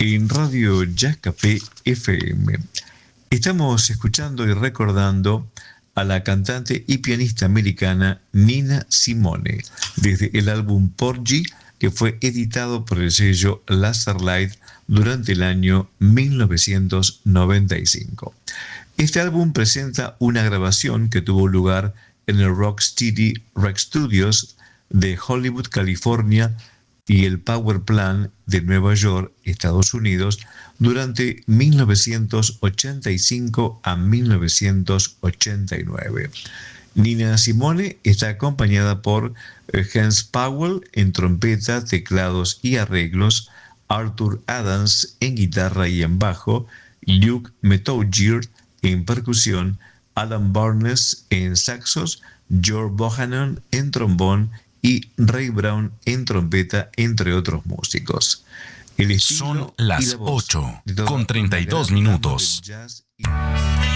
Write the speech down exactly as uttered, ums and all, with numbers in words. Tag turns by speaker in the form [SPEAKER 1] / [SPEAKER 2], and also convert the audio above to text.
[SPEAKER 1] en Radio Jazz Café F M. Estamos escuchando y recordando a la cantante y pianista americana Nina Simone, desde el álbum Porgy, que fue editado por el sello Laserlight durante el año mil novecientos noventa y cinco. Este álbum presenta una grabación que tuvo lugar en el Rocksteady Rec Studios de Hollywood, California, y el Power Plant de Nueva York, Estados Unidos, durante mil novecientos ochenta y cinco a mil novecientos ochenta y nueve. Nina Simone está acompañada por Hans Powell en trompeta, teclados y arreglos, Arthur Adams en guitarra y en bajo, Luke Metaugier en percusión, Alan Barnes en saxos, George Bohannon en trombón y Ray Brown en trompeta, entre otros músicos.
[SPEAKER 2] Son las ocho con treinta y dos minutos.